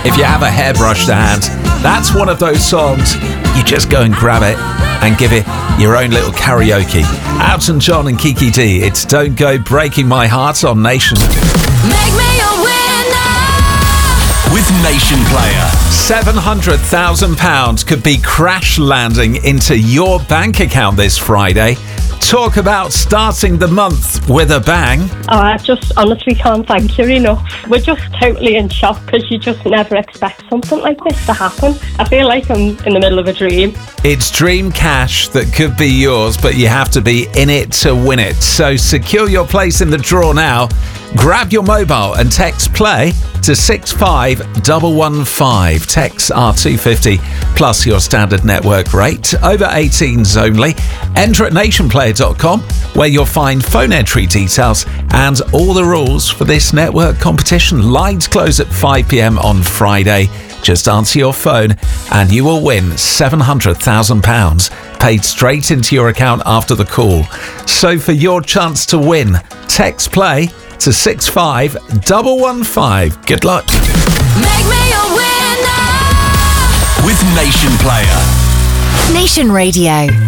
If you have a hairbrush to hand, that's one of those songs you just go and grab it and give it your own little karaoke. Elton John and Kiki D, it's Don't Go Breaking My Heart on Nation. Make me a winner with Nation Player. £700,000 could be crash landing into your bank account this Friday. Talk about starting the month with a bang. Oh, I just honestly can't thank you enough. We're just totally in shock because you just never expect something like this to happen. I feel like I'm in the middle of a dream. It's dream cash that could be yours, but you have to be in it to win it. So secure your place in the draw now. Grab your mobile and text play to 65115. Texts are $2.50 plus your standard network rate. Over 18s only. Enter at nationplayer.com where you'll find phone entry details and all the rules for this network competition. Lines close at 5 p.m. on Friday. Just answer your phone and you will win £700,000 paid straight into your account after the call. So for your chance to win, text play to 65115. Good luck. Make me a winner with Nation Player. Nation Radio.